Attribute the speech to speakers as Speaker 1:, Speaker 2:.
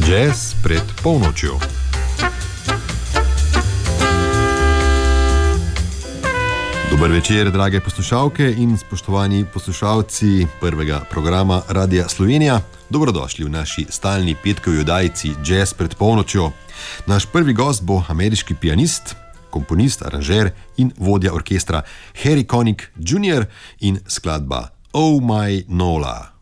Speaker 1: Jazz pred polnočjo. Dober večer, drage poslušalke in spoštovani poslušalci prvega programa Radia Slovenija. Dobrodošli v naši stalni petkovi oddaji Jazz pred polnočjo. Naš prvi gost bo ameriški pianist, komponist, aranžer in vodja orkestra Harry Connick Jr. in skladba Oh My Nola.